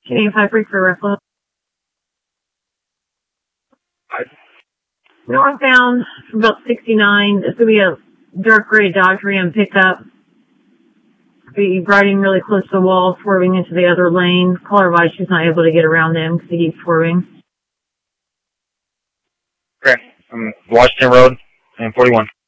85 for Ruffalo. Northbound from about 69. It's going to be a dark gray Dodge Ram pickup. Be riding really close to the wall, swerving into the other lane. Caller wise, she's not able to get around them because he keeps swerving. Okay. Washington Road and 41.